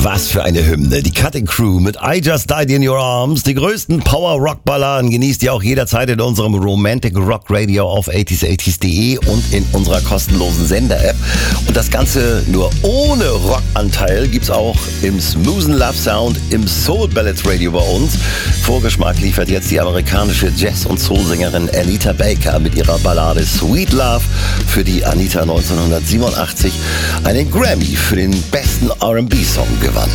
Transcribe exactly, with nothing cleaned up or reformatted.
Was für eine Hymne. Die Cutting Crew mit I Just Died in Your Arms. Die größten Power-Rock-Balladen genießt ihr auch jederzeit in unserem Romantic Rock Radio auf achtziger achtzig punkt de und in unserer kostenlosen Sender-App. Und das Ganze nur ohne Rockanteil gibt's auch im Smoothen Love Sound im Soul Ballads Radio bei uns. Vorgeschmack liefert jetzt die amerikanische Jazz- und Soul-Sängerin Anita Baker mit ihrer Ballade Sweet Love, für die Anita neunzehnhundertsiebenundachtzig einen Grammy für den besten R and B-Song gewann.